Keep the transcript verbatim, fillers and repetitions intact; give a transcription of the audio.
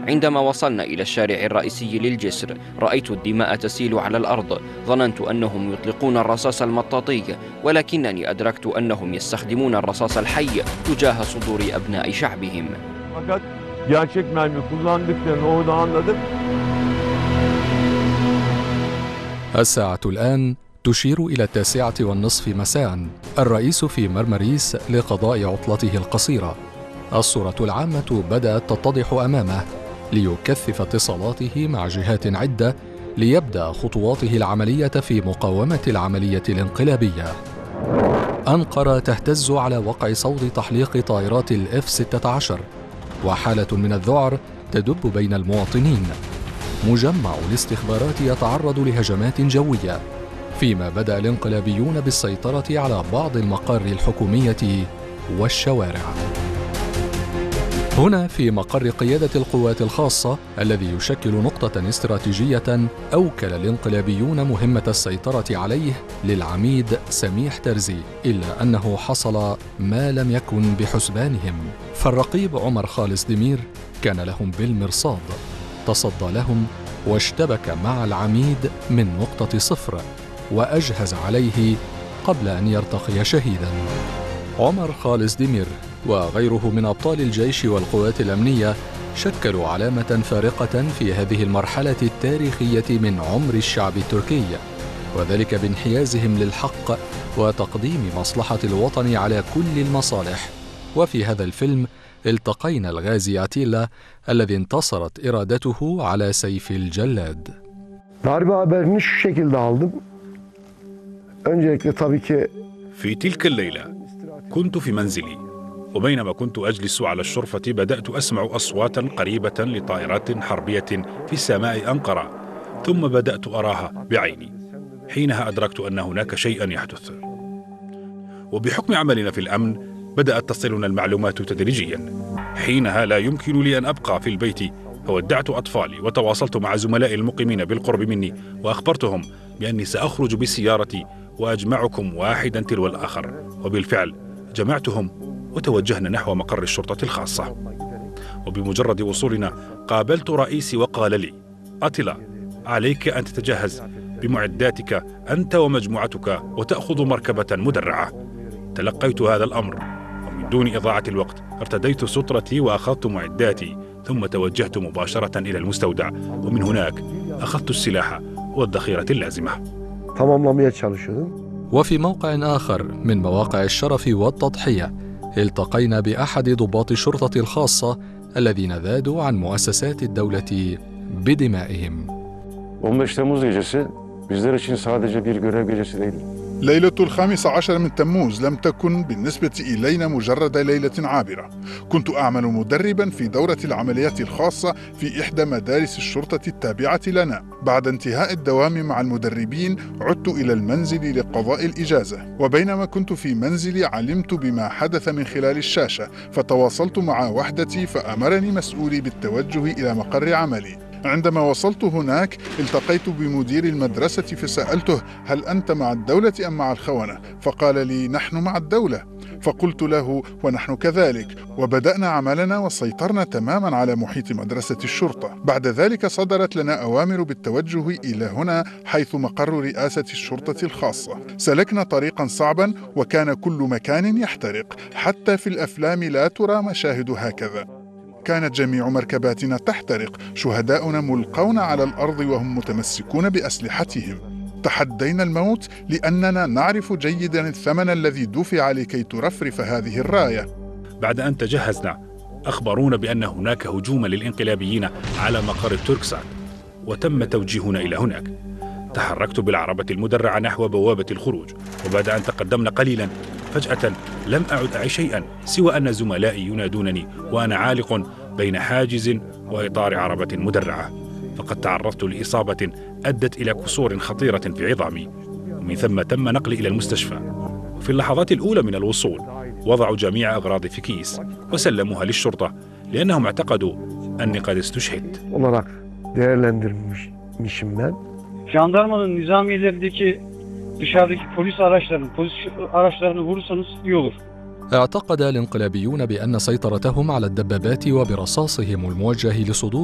عندما وصلنا إلى الشارع الرئيسي للجسر رأيت الدماء تسيل على الأرض. ظننت أنهم يطلقون الرصاص المطاطي، ولكنني أدركت أنهم يستخدمون الرصاص الحي تجاه صدور أبناء شعبهم. Fakat gerçek mermi kullandıklarını orada anladım. الساعة الآن تشير إلى التاسعة والنصف مساء. الرئيس في مرمريس لقضاء عطلته القصيرة. الصورة العامة بدأت تتضح أمامه ليكثف اتصالاته مع جهات عدة ليبدأ خطواته العملية في مقاومة العملية الانقلابية. أنقرة تهتز على وقع صوت تحليق طائرات الإف ستة عشر، وحالة من الذعر تدب بين المواطنين. مجمع الاستخبارات يتعرض لهجمات جوية، فيما بدأ الانقلابيون بالسيطرة على بعض المقار الحكومية والشوارع. هنا في مقر قيادة القوات الخاصة الذي يشكل نقطة استراتيجية، أوكل الانقلابيون مهمة السيطرة عليه للعميد سميح ترزي، إلا أنه حصل ما لم يكن بحسبانهم. فالرقيب عمر خالص دمير كان لهم بالمرصاد، تصدى لهم واشتبك مع العميد من نقطة صفر وأجهز عليه قبل أن يرتقي شهيداً. عمر خالص دمير وغيره من أبطال الجيش والقوات الأمنية شكلوا علامة فارقة في هذه المرحلة التاريخية من عمر الشعب التركي، وذلك بانحيازهم للحق وتقديم مصلحة الوطن على كل المصالح. وفي هذا الفيلم التقينا الغازي أتيلا الذي انتصرت إرادته على سيف الجلاد. Darbe haberini şu şekilde aldım. Öncelikle tabii ki في تلك الليلة كنت في منزلي، وبينما كنت أجلس على الشرفة بدأت أسمع أصواتا قريبة لطائرات حربية في سماء أنقرة، ثم بدأت أراها بعيني. حينها أدركت أن هناك شيئا يحدث، وبحكم عملنا في الأمن بدأت تصلنا المعلومات تدريجيا. حينها لا يمكن لي أن أبقى في البيت، فودعت أطفالي وتواصلت مع زملائي المقيمين بالقرب مني وأخبرتهم بأني سأخرج بسيارتي وأجمعكم واحدا تلو الآخر. وبالفعل جمعتهم وتوجهنا نحو مقر الشرطة الخاصة. وبمجرد وصولنا قابلت رئيسي وقال لي: أتيلا، عليك أن تتجهز بمعداتك أنت ومجموعتك وتأخذ مركبة مدرعة. تلقيت هذا الأمر، ومن دون إضاعة الوقت ارتديت سترتي وأخذت معداتي، ثم توجهت مباشرة إلى المستودع، ومن هناك أخذت السلاح والذخيرة اللازمة. tamamlamaya çalışıyordum. وفي موقع آخر من مواقع الشرف والتضحية التقينا بأحد ضباط الشرطة الخاصة الذين ذادوا عن مؤسسات الدولة بدمائهم. on beş Temmuz gecesi bizler için sadece bir görev gecesi değil. ليلة الخامس عشر من تموز لم تكن بالنسبة إلينا مجرد ليلة عابرة. كنت أعمل مدربا في دورة العمليات الخاصة في إحدى مدارس الشرطة التابعة لنا. بعد انتهاء الدوام مع المدربين عدت إلى المنزل لقضاء الإجازة، وبينما كنت في منزلي علمت بما حدث من خلال الشاشة، فتواصلت مع وحدتي فأمرني مسؤولي بالتوجه إلى مقر عملي. عندما وصلت هناك التقيت بمدير المدرسة فسألته: هل أنت مع الدولة أم مع الخونة؟ فقال لي: نحن مع الدولة. فقلت له: ونحن كذلك. وبدأنا عملنا وسيطرنا تماما على محيط مدرسة الشرطة. بعد ذلك صدرت لنا أوامر بالتوجه إلى هنا حيث مقر رئاسة الشرطة الخاصة. سلكنا طريقا صعبا وكان كل مكان يحترق، حتى في الأفلام لا ترى مشاهد هكذا. كانت جميع مركباتنا تحترق، شهداؤنا ملقون على الأرض وهم متمسكون بأسلحتهم. تحدينا الموت لأننا نعرف جيدا الثمن الذي دفع لكي ترفرف هذه الراية. بعد أن تجهزنا أخبرونا بأن هناك هجوما للإنقلابيين على مقر التوركسات، وتم توجيهنا إلى هناك. تحركت بالعربة المدرعة نحو بوابة الخروج، وبعد أن تقدمنا قليلا فجأة لم أعد أعي شيئا سوى أن زملائي ينادونني وأنا عالق بين حاجز وإطار عربة مدرعة، فقد تعرضت لإصابة أدت إلى كسور خطيرة في عظامي، ومن ثم تم نقلي إلى المستشفى. وفي اللحظات الأولى من الوصول وضعوا جميع أغراضي في كيس وسلموها للشرطة لأنهم اعتقدوا أني قد استشهدت. Olarak değerlendirmişim ben. Jandarmanın nizamiyelerindeki dışarıdaki polis araçlarının polis araçlarını vurursanız iyi olur. اعتقد الانقلابيون بأن سيطرتهم على الدبابات وبرصاصهم الموجه لصدور